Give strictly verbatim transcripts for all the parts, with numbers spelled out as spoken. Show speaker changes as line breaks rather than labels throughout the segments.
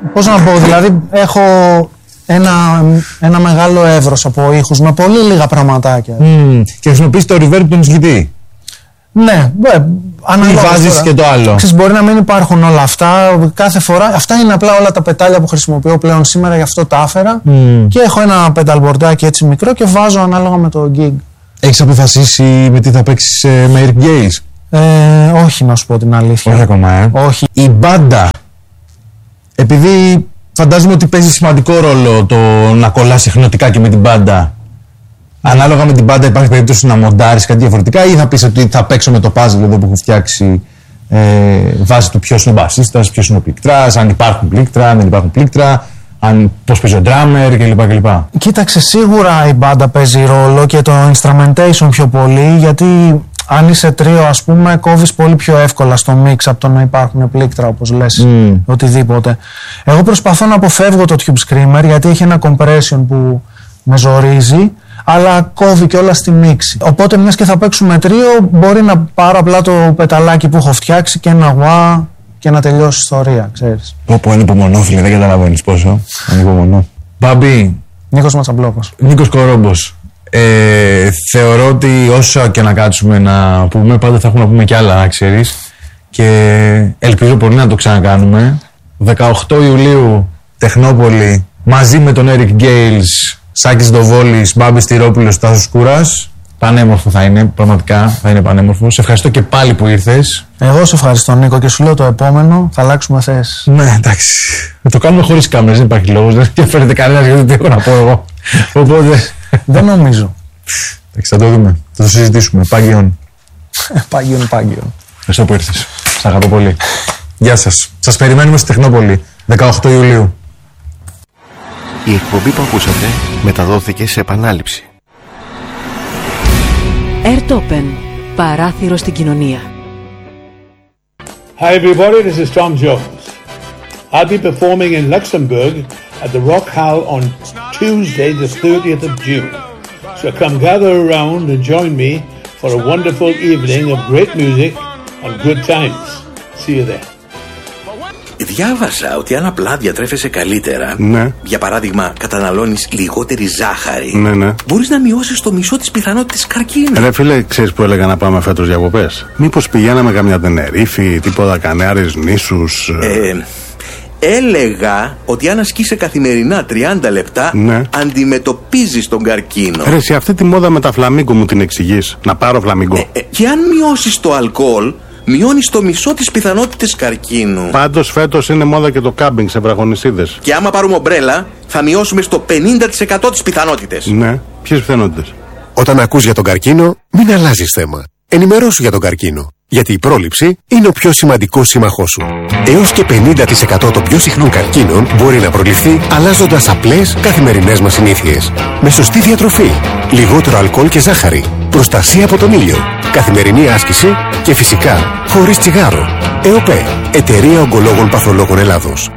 πώς να πω, δηλαδή έχω ένα, ένα μεγάλο εύρος από ήχους με πολύ λίγα πραγματάκια.
Mm. Και χρησιμοποιείς το reverb του ενισχυτή.
Ναι, αναλόγως.
Ή βάζεις και το άλλο.
Ξέρεις, μπορεί να μην υπάρχουν όλα αυτά. Κάθε φορά, αυτά είναι απλά όλα τα πετάλια που χρησιμοποιώ πλέον σήμερα, γι' αυτό τα άφερα. Mm. Και έχω ένα πενταλμπορντάκι έτσι μικρό και βάζω ανάλογα με το gig.
Έχεις αποφασίσει με τι θα παίξεις ε, με Eric Gales?
Ε, όχι, να σου πω την αλήθεια.
Όχι ακόμα, ε.
Όχι.
Η μπάντα, επειδή φαντάζομαι ότι παίζει σημαντικό ρόλο το να κολλάς συχνοτικά και με την μπάντα. Ανάλογα με την μπάντα υπάρχει περίπτωση να μοντάρεις κάτι διαφορετικά ή θα πεις ότι θα παίξω με το puzzle εδώ που έχω φτιάξει ε, βάσει του ποιος είναι ο μπασίστας, ποιος είναι ο πλήκτρας, αν υπάρχουν πλήκτρα, αν δεν υπάρχουν πλήκτρα, αν πώς παίζει ο drummer κλπ. κλπ.
Κοίταξε, σίγουρα η μπάντα παίζει ρόλο και το instrumentation πιο πολύ, γιατί αν είσαι τρίο, ας πούμε, κόβεις πολύ πιο εύκολα στο mix από το να υπάρχουν πλήκτρα, όπως λες, mm. οτιδήποτε. Εγώ προσπαθώ να αποφεύγω το tube screamer γιατί έχει ένα compression που με ζορίζει, αλλά κόβει και όλα στη μίξη. Οπότε, μιας και θα παίξουμε τρίο, μπορεί να πάρω απλά το πεταλάκι που έχω φτιάξει και ένα γουά και να τελειώσει η ιστορία, ξέρεις.
Πω, ανυπομονώ, φίλε, δεν καταλαβαίνεις πόσο. Ανυπομονώ. Μπάμπη.
Νίκος Ματσαμπλόκος.
Νίκος Κορόμπος. Ε, θεωρώ ότι όσο και να κάτσουμε να πούμε, πάντα θα έχουμε να πούμε κι άλλα, να ξέρεις. Και ελπίζω πολύ να το ξανακάνουμε. δεκαοκτώ Ιουλίου, Τεχνόπολη, μαζί με τον Eric Gales, Σάκης Δοβόλης, Μπάμπης Τυρόπουλος, Τάσος Κούρας. Πανέμορφο θα είναι, πραγματικά θα είναι πανέμορφο. Σε ευχαριστώ και πάλι που ήρθες.
Εγώ σε ευχαριστώ, Νίκο, και σου λέω το επόμενο θα αλλάξουμε θέσεις.
Ναι, εντάξει. Θα το κάνουμε χωρίς κάμερες, δεν υπάρχει λόγος. Δεν ενδιαφέρεται κανένας γιατί τι έχω να πω εγώ. Οπότε.
Δεν νομίζω.
Εντάξει, θα το δούμε. Θα το συζητήσουμε. Πάγιον.
Πάγιον, πάγιον.
Ευχαριστώ που ήρθες. Σας αγαπώ πολύ. Γεια σας. Σας περιμένουμε στη Τεχνόπολη, δεκαοκτώ Ιουλίου.
Η εκπομπή που ακούσατε μεταδόθηκε σε επανάληψη.
Airtopen, παράθυρο στην κοινωνία.
Hi everybody, this is Tom Jones. I'll be performing in Luxembourg at the Rock Hall on Tuesday the thirtieth of June. So come gather around and join me for a wonderful evening of great music and good times. See you there.
Διάβασα ότι αν απλά διατρέφεσαι καλύτερα,
ναι.
για παράδειγμα καταναλώνεις λιγότερη ζάχαρη,
ναι, ναι.
μπορείς να μειώσεις το μισό της πιθανότητας καρκίνου.
Ρε φίλε, ξέρεις που έλεγα να πάμε φέτος διακοπές? Μήπως πηγαίναμε καμιά Τενερίφη, τίποτα Κανάρες νήσους?
Ε, έλεγα ότι αν ασκείσαι καθημερινά τριάντα λεπτά,
ναι.
αντιμετωπίζεις τον καρκίνο.
Ρε, σε αυτή τη μόδα με τα φλαμίγκο μου την εξηγείς? Να πάρω φλαμίγκο.
Ε, ε, και αν μειώσεις το αλκοόλ, μειώνεις το μισό της πιθανότητες καρκίνου.
Πάντως φέτος είναι μόδα και το κάμπινγκ σε βραχονισίδες.
Και άμα πάρουμε ομπρέλα, θα μειώσουμε στο πενήντα τοις εκατό τις πιθανότητες.
Ναι, ποιες πιθανότητες?
Όταν ακούς για τον καρκίνο, μην αλλάζεις θέμα. Ενημερώσου για τον καρκίνο. Γιατί η πρόληψη είναι ο πιο σημαντικός σύμμαχός σου. Έως και πενήντα τοις εκατό των πιο συχνών καρκίνων μπορεί να προληφθεί αλλάζοντας απλές καθημερινές μας συνήθειες. Με σωστή διατροφή, λιγότερο αλκοόλ και ζάχαρη, προστασία από τον ήλιο, καθημερινή άσκηση και φυσικά χωρίς τσιγάρο. ΕΟΠΕ, Εταιρεία Ογκολόγων Παθολόγων Ελλάδος.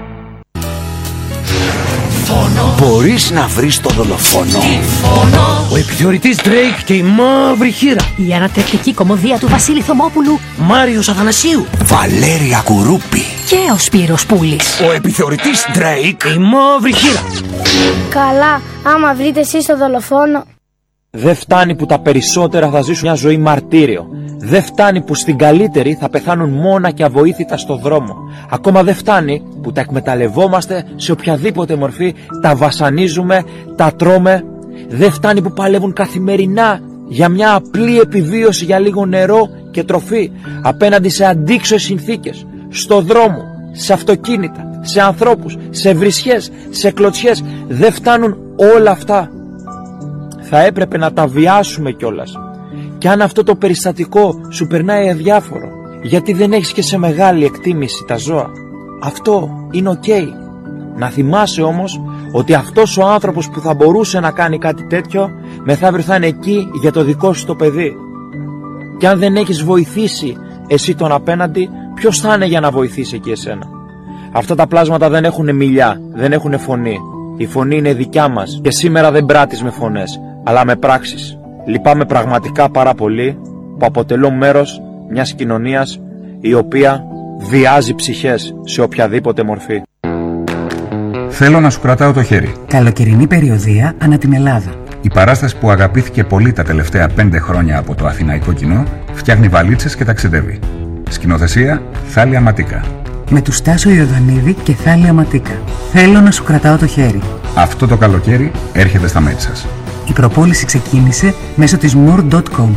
Μπορείς να βρεις το δολοφόνο. Ο επιθεωρητής Drake και η μαύρη χήρα.
Η ανατρεπτική κωμωδία του Βασίλη Θωμόπουλου.
Μάριος Αθανασίου.
Βαλέρια Κουρούπη.
Και ο Σπύρος Πούλης.
Ο επιθεωρητής Drake, η μαύρη χήρα.
Καλά, άμα βρείτε εσείς το δολοφόνο.
Δεν φτάνει που τα περισσότερα θα ζήσουν μια ζωή μαρτύριο. Δεν φτάνει που στην καλύτερη θα πεθάνουν μόνα και αβοήθητα στο δρόμο. Ακόμα δεν φτάνει που τα εκμεταλλευόμαστε σε οποιαδήποτε μορφή, τα βασανίζουμε, τα τρώμε. Δεν φτάνει που παλεύουν καθημερινά για μια απλή επιβίωση, για λίγο νερό και τροφή, απέναντι σε αντίξωες συνθήκες, στο δρόμο, σε αυτοκίνητα, σε ανθρώπους, σε βρισιές, σε κλωτσιές. Δεν φτάνουν όλα αυτά. Θα έπρεπε να τα βιάσουμε κιόλας. Και αν αυτό το περιστατικό σου περνάει αδιάφορο, γιατί δεν έχεις και σε μεγάλη εκτίμηση τα ζώα, αυτό είναι οκ. Okay. Να θυμάσαι όμως ότι αυτός ο άνθρωπος που θα μπορούσε να κάνει κάτι τέτοιο, μεθαύριο θα είναι εκεί για το δικό σου το παιδί. Και αν δεν έχεις βοηθήσει εσύ τον απέναντι, ποιος θα είναι για να βοηθήσει εκεί εσένα? Αυτά τα πλάσματα δεν έχουν μιλιά, δεν έχουν φωνή. Η φωνή είναι δικιά μας και σήμερα δεν πράττεις με φωνές, αλλά με πράξεις. Λυπάμαι πραγματικά πάρα πολύ που αποτελώ μέρος μιας κοινωνίας η οποία βιάζει ψυχές σε οποιαδήποτε μορφή.
Θέλω να σου κρατάω το χέρι.
Καλοκαιρινή περιοδεία ανά την Ελλάδα.
Η παράσταση που αγαπήθηκε πολύ τα τελευταία πέντε χρόνια από το αθηναϊκό κοινό φτιάχνει βαλίτσες και ταξιδεύει. Σκηνοθεσία Θάλια Ματίκα.
Με του Στάσο Ιωδανίδη και Θάλια Ματίκα. Θέλω να σου κρατάω το χέρι.
Αυτό το καλοκαίρι έρχεται στα μέτια σας.
Η προπόληση ξεκίνησε μέσω της more τελεία com.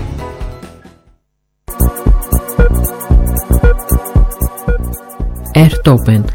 Airtopen.